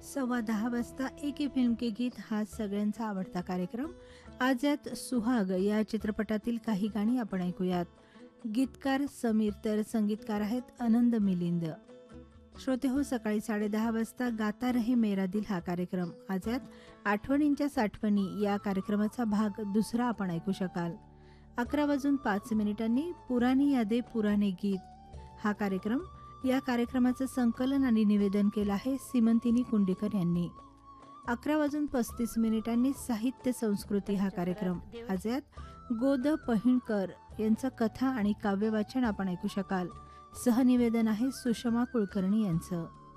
10:15 वाजता एक ही फिल्म के गीत हा सगळ्यांचा आवडता कार्यक्रम. आज यात सुहाग या चित्रपटातील काही गाणी आपण ऐकूयात. गीतकार समीर तर संगीतकार आहेत आनंद मिलिंद. श्रोते हो, सकाळी 10:30 वाजता गाता रहे मेरा दिल हा कार्यक्रम. आज यात आठवणींच्या साठवणी या कार्यक्रमाचा भाग दुसरा आपण ऐकू शकाल. 11:05 पुरानी यादे पुराने गीत हा कार्यक्रम. या कार्यक्रमाचं संकलन आणि निवेदन केलं आहे सीमंतिनी कुंडेकर यांनी. 11:35 साहित्य संस्कृती हा कार्यक्रम. आज यात गोद पहिणकर यांचं कथा आणि काव्यवाचन आपण ऐकू शकाल. सहनिवेदन आहे सुषमा कुलकर्णी यांचं.